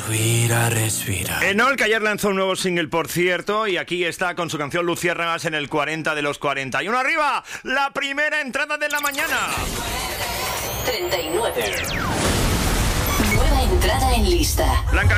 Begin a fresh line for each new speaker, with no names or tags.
respira.
Enol, que ayer lanzó un nuevo single, por cierto, y aquí está con su canción Luciérnagas en el 40 de los 41. ¡Arriba! La primera entrada de la mañana.
39. Nueva entrada en lista.
Blanca